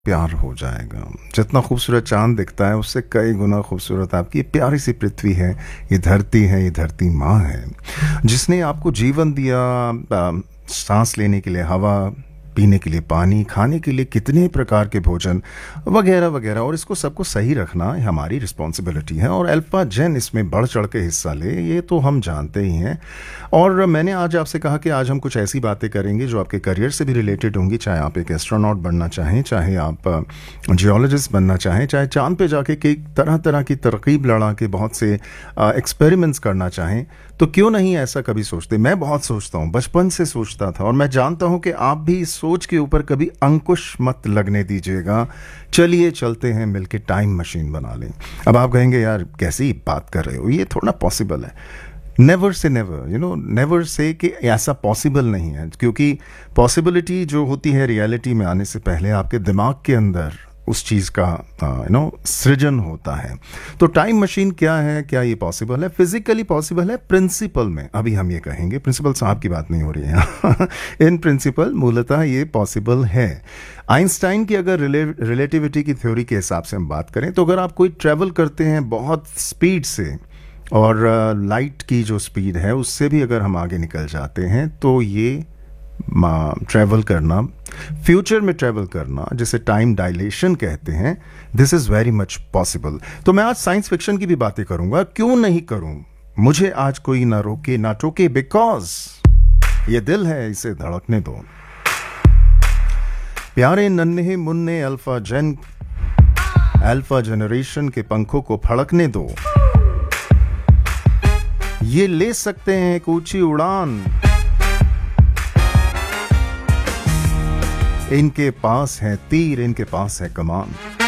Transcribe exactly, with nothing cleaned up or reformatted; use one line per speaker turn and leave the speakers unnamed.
प्यार हो जाएगा। जितना खूबसूरत चांद दिखता है उससे कई गुना खूबसूरत आपकी ये प्यारी सी पृथ्वी है, ये धरती है, ये धरती माँ है जिसने आपको जीवन दिया, आ, सांस लेने के लिए हवा, पीने के लिए पानी, खाने के लिए कितने प्रकार के भोजन वगैरह वगैरह, और इसको सबको सही रखना हमारी रिस्पॉन्सिबिलिटी है। और अल्फा जेन इसमें बढ़ चढ़ के हिस्सा ले, ये तो हम जानते ही हैं। और मैंने आज आपसे कहा कि आज हम कुछ ऐसी बातें करेंगे जो आपके करियर से भी रिलेटेड होंगी, चाहे आप एक एस्ट्रोनॉट बनना चाहें, चाहे आप जियोलॉजिस्ट बनना चाहें, चाहे चांद पे जाके कई तरह तरह की तरकीब लड़ा के बहुत से एक्सपेरिमेंट्स करना चाहें, तो क्यों नहीं ऐसा कभी सोचते। मैं बहुत सोचता हूँ, बचपन से सोचता था, और मैं जानता हूँ कि आप भी इस सोच के ऊपर कभी अंकुश मत लगने दीजिएगा। चलिए चलते हैं मिलके टाइम मशीन बना लें। अब आप कहेंगे यार कैसी बात कर रहे हो, ये थोड़ा पॉसिबल है। Never say never, you know, never say कि ऐसा पॉसिबल नहीं है, क्योंकि पॉसिबिलिटी जो होती है रियलिटी में आने से पहले आपके दिमाग के अंदर उस चीज़ का यू नो सृजन होता है। तो टाइम मशीन क्या है, क्या ये पॉसिबल है? फिजिकली पॉसिबल है, प्रिंसिपल में अभी हम ये कहेंगे, प्रिंसिपल साहब की बात नहीं हो रही है इन प्रिंसिपल मूलतः ये पॉसिबल है। आइंस्टाइन की अगर रिलेटिविटी की थ्योरी के हिसाब से हम बात करें, तो अगर आप कोई ट्रैवल करते हैं बहुत स्पीड से, और लाइट की जो स्पीड है उससे भी अगर हम आगे निकल जाते हैं, तो ये ट्रैवल करना, फ्यूचर में ट्रैवल करना, जिसे टाइम डायलेशन कहते हैं, this is very much possible. तो मैं आज साइंस फिक्शन की भी बातें करूंगा, क्यों नहीं करूं, मुझे आज कोई ना रोके ना टोके, बिकॉज ये दिल है, इसे धड़कने दो। प्यारे नन्हे मुन्ने अल्फा जेन, अल्फा जनरेशन के पंखों को फड़कने दो। ये ले सकते हैं एक ऊंची उड़ान, इनके पास है तीर, इनके पास है कमान।